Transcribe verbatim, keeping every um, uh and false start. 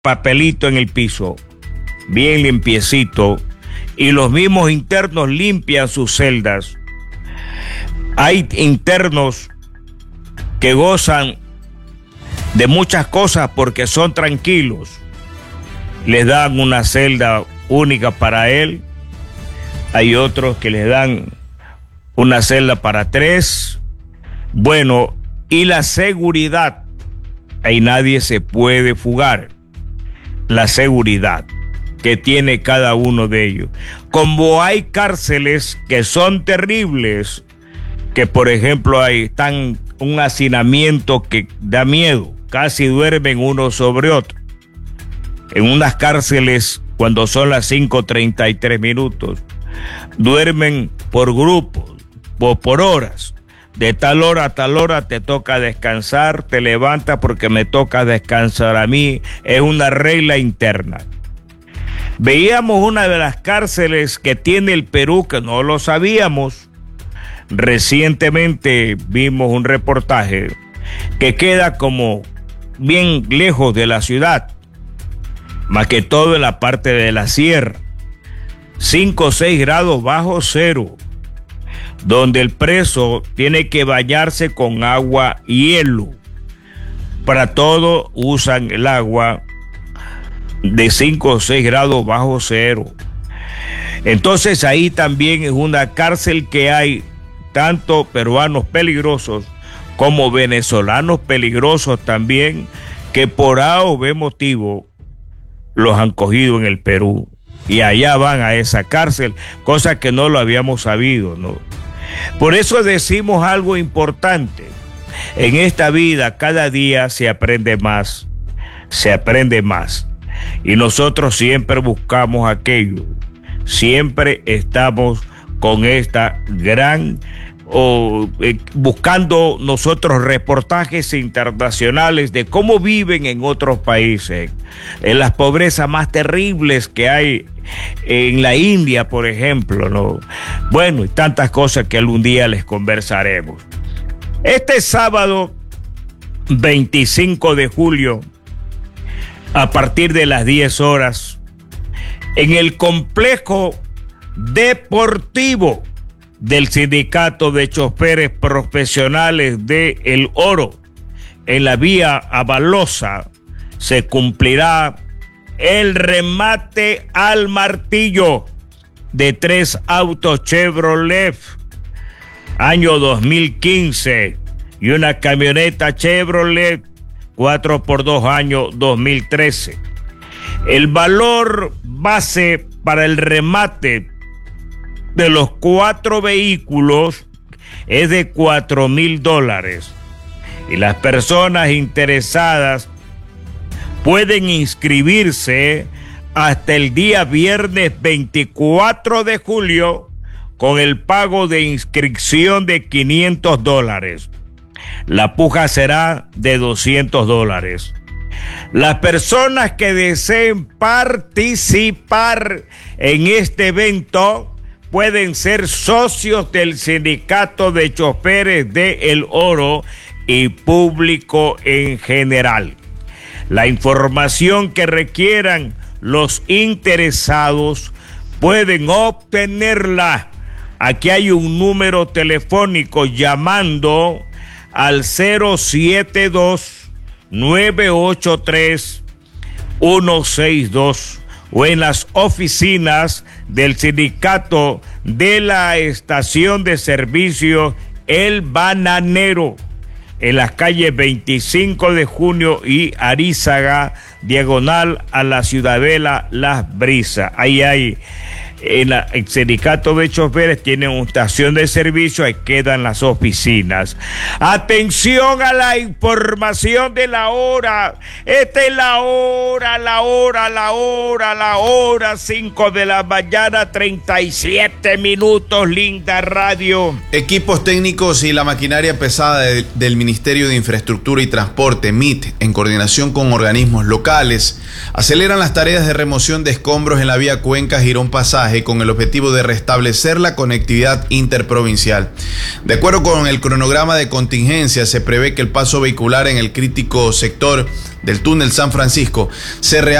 papelito en el piso, bien limpiecito, y los mismos internos limpian sus celdas. Hay internos que gozan de muchas cosas porque son tranquilos. Les dan una celda única para él. Hay otros que les dan una celda para tres. Bueno, y la seguridad. Ahí nadie se puede fugar. La seguridad que tiene cada uno de ellos. Como hay cárceles que son terribles, que por ejemplo hay tan un hacinamiento que da miedo, casi duermen uno sobre otro. En unas cárceles, cuando son las cinco treinta y tres minutos, duermen por grupos, por, por horas. De tal hora a tal hora te toca descansar, te levantas porque me toca descansar a mí. Es una regla interna. Veíamos una de las cárceles que tiene el Perú, que no lo sabíamos. Recientemente vimos un reportaje que queda como bien lejos de la ciudad, más que todo en la parte de la sierra, cinco o seis grados bajo cero, donde el preso tiene que bañarse con agua y hielo. Para todo usan el agua de cinco o seis grados bajo cero. Entonces ahí también es una cárcel que hay tanto peruanos peligrosos como venezolanos peligrosos también, que por A o B motivo los han cogido en el Perú y allá van a esa cárcel, cosa que no lo habíamos sabido, ¿no? Por eso decimos algo importante. En esta vida cada día se aprende más, se aprende más. Y nosotros siempre buscamos aquello, siempre estamos con esta gran, o eh, buscando nosotros reportajes internacionales de cómo viven en otros países, en las pobrezas más terribles que hay en la India, por ejemplo, ¿no? Bueno, y tantas cosas que algún día les conversaremos. Este sábado veinticinco de julio, a partir de las diez horas, en el complejo deportivo del Sindicato de Choferes Profesionales de El Oro, en la vía Avalosa, se cumplirá el remate al martillo de tres autos Chevrolet año dos mil quince y una camioneta Chevrolet cuatro por dos año dos mil trece. El valor base para el remate de los cuatro vehículos es de cuatro mil dólares y las personas interesadas pueden inscribirse hasta el día viernes veinticuatro de julio con el pago de inscripción de quinientos dólares. La puja será de doscientos dólares. Las personas que deseen participar en este evento pueden ser socios del Sindicato de Choferes de El Oro y público en general. La información que requieran los interesados pueden obtenerla. Aquí hay un número telefónico llamando al cero siete dos, nueve ocho tres, uno seis dos o en las oficinas del sindicato de la estación de servicio El Bananero, en las calles veinticinco de junio y Arízaga, diagonal a la Ciudadela Las Brisas. Ahí hay, en la, el sindicato de choferes tiene una estación de servicio, ahí quedan las oficinas. Atención a la información de la hora. Esta es la hora, la hora, la hora, la hora, cinco de la mañana, treinta y siete minutos, linda radio. Equipos técnicos y la maquinaria pesada de, del Ministerio de Infraestructura y Transporte, M I T, en coordinación con organismos locales, aceleran las tareas de remoción de escombros en la vía Cuenca-Girón Pasaje con el objetivo de restablecer la conectividad interprovincial. De acuerdo con el cronograma de contingencia, se prevé que el paso vehicular en el crítico sector del túnel San Francisco se